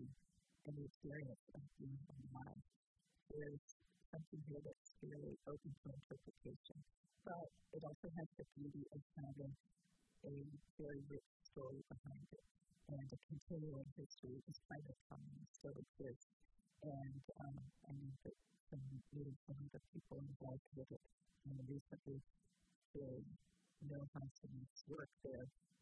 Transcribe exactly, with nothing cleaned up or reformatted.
and the experience of being alive. There's something here that's very open to interpretation, but it also has the beauty of having a very rich story behind it, and a continuing history despite the time still exists. And um, I know that some meeting some of the people involved with it, and recently they know how some work there